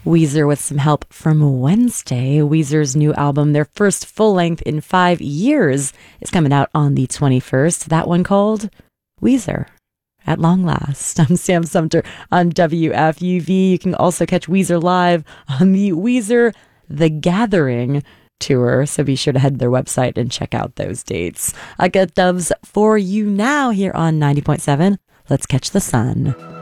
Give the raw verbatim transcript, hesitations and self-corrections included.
Weezer with some help from Wednesday. Weezer's new album, their first full length in five years, is coming out on the twenty-first. That one called Weezer. At long last. I'm Sam Sumter on W F U V. You can also catch Weezer live on the Weezer The Gathering tour, so be sure to head to their website and check out those dates. I got Doves for you now here on ninety point seven. Let's catch the sun.